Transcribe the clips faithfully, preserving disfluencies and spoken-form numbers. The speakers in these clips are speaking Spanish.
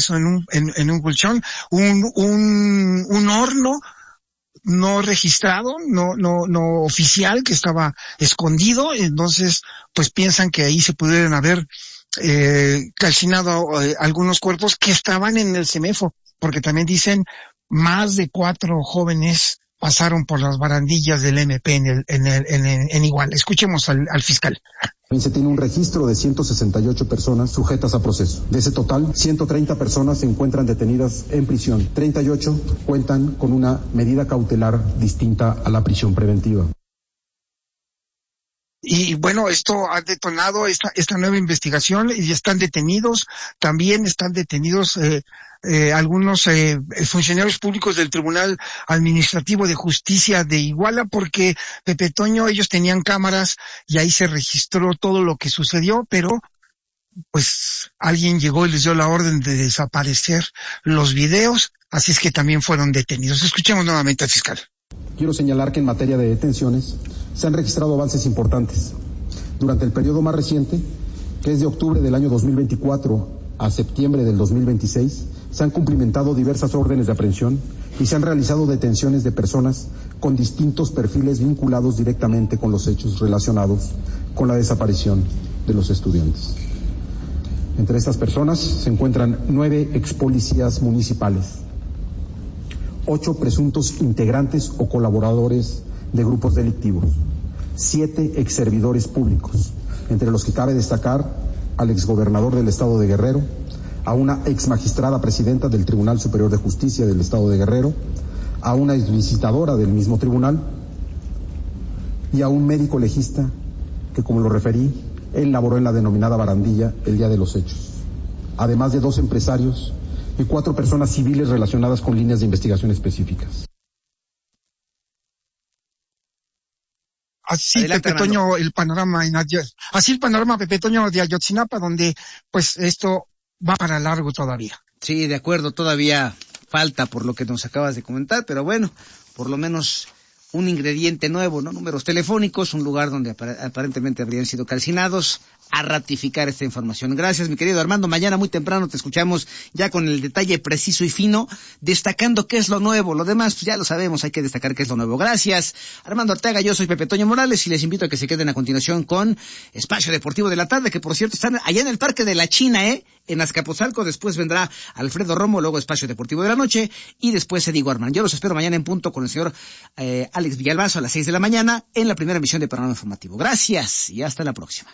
detenidos en un, en, en un colchón, un, un, un horno no registrado, no, no, no oficial, que estaba escondido. Entonces, pues piensan que ahí se pudieron haber eh, calcinado eh, algunos cuerpos que estaban en el CEMEFO, porque también dicen más de cuatro jóvenes pasaron por las barandillas del M P en el, en el, en, el, en Iguala. Escuchemos al, al fiscal. Se tiene un registro de ciento sesenta y ocho personas sujetas a proceso. De ese total, ciento treinta personas se encuentran detenidas en prisión. treinta y ocho cuentan con una medida cautelar distinta a la prisión preventiva. Y bueno, esto ha detonado esta, esta nueva investigación y están detenidos, también están detenidos eh, eh, algunos eh, funcionarios públicos del Tribunal Administrativo de Justicia de Iguala, porque Pepe Toño, ellos tenían cámaras y ahí se registró todo lo que sucedió, pero pues alguien llegó y les dio la orden de desaparecer los videos, así es que también fueron detenidos. Escuchemos nuevamente al fiscal. Quiero señalar que en materia de detenciones se han registrado avances importantes. Durante el periodo más reciente, que es de octubre del año dos mil veinticuatro a septiembre del dos mil veintiséis, se han cumplimentado diversas órdenes de aprehensión y se han realizado detenciones de personas con distintos perfiles vinculados directamente con los hechos relacionados con la desaparición de los estudiantes. Entre estas personas se encuentran nueve expolicías municipales, ocho presuntos integrantes o colaboradores de grupos delictivos, siete exservidores públicos, entre los que cabe destacar al exgobernador del Estado de Guerrero, a una exmagistrada presidenta del Tribunal Superior de Justicia del Estado de Guerrero, a una exvisitadora del mismo tribunal y a un médico legista que, como lo referí, él laboró en la denominada barandilla el día de los hechos, además de dos empresarios y cuatro personas civiles relacionadas con líneas de investigación específicas. Así, Adelante, Pepe Toño, el panorama en Ayot- así el panorama Pepe Toño de Ayotzinapa, donde pues esto va para largo todavía. Sí, de acuerdo, todavía falta por lo que nos acabas de comentar, pero bueno, por lo menos un ingrediente nuevo, ¿no? Números telefónicos, un lugar donde apar- aparentemente habrían sido calcinados, a ratificar esta información. Gracias, mi querido Armando. Mañana muy temprano te escuchamos ya con el detalle preciso y fino, destacando qué es lo nuevo. Lo demás, pues ya lo sabemos, hay que destacar qué es lo nuevo. Gracias, Armando Ortega. Yo soy Pepe Toño Morales y les invito a que se queden a continuación con Espacio Deportivo de la Tarde, que por cierto están allá en el Parque de la China, ¿eh? En Azcapotzalco. Después vendrá Alfredo Romo, luego Espacio Deportivo de la Noche y después se digo Armando. Yo los espero mañana en punto con el señor eh, Alex Villalbazo a las seis de la mañana en la primera emisión de Panorama Informativo. Gracias y hasta la próxima.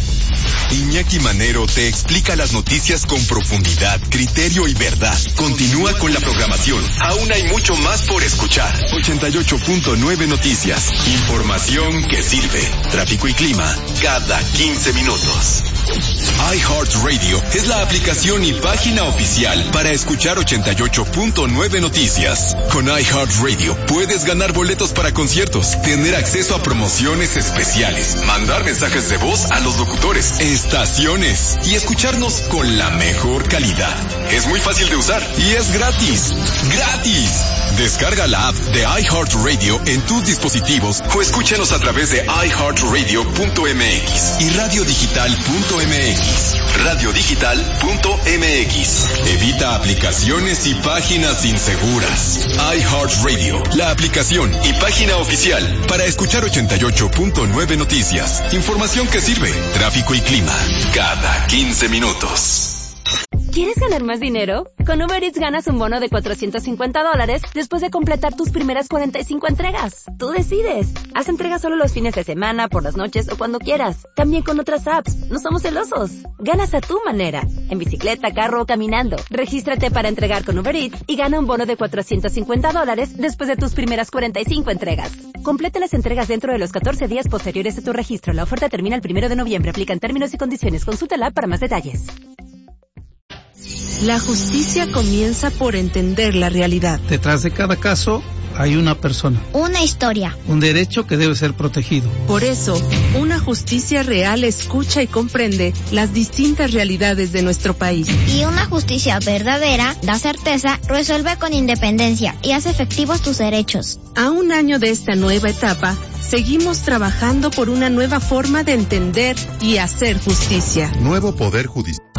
Iñaki Manero te explica las noticias con profundidad, criterio y verdad. Continúa con la programación. Aún hay mucho más por escuchar. ochenta y ocho punto nueve Noticias. Información que sirve. Tráfico y clima cada quince minutos. iHeartRadio es la aplicación y página oficial para escuchar ochenta y ocho punto nueve Noticias. Con iHeartRadio puedes ganar boletos para conciertos, tener acceso a promociones especiales, mandar mensajes de voz a los locutores, estaciones y escucharnos con la mejor calidad. Es muy fácil de usar y es gratis. ¡Gratis! Descarga la app de iHeartRadio en tus dispositivos o escúchanos a través de i heart radio punto m x y radio digital punto m x. radio digital punto m x. Evita aplicaciones y páginas inseguras. iHeartRadio, la aplicación y página oficial para escuchar ochenta y ocho punto nueve Noticias. Información que sirve. Tráfico y clima cada quince minutos. ¿Quieres ganar más dinero? Con Uber Eats ganas un bono de cuatrocientos cincuenta dólares después de completar tus primeras cuarenta y cinco entregas. Tú decides. Haz entregas solo los fines de semana, por las noches o cuando quieras. También con otras apps. No somos celosos. Ganas a tu manera. En bicicleta, carro o caminando. Regístrate para entregar con Uber Eats y gana un bono de cuatrocientos cincuenta dólares después de tus primeras cuarenta y cinco entregas. Completa las entregas dentro de los catorce días posteriores a tu registro. La oferta termina el primero de noviembre. Aplican términos y condiciones. Consúltala para más detalles. La justicia comienza por entender la realidad. Detrás de cada caso hay una persona. Una historia. Un derecho que debe ser protegido. Por eso, una justicia real escucha y comprende las distintas realidades de nuestro país. Y una justicia verdadera da certeza, resuelve con independencia y hace efectivos tus derechos. A un año de esta nueva etapa, seguimos trabajando por una nueva forma de entender y hacer justicia. Nuevo Poder Judicial.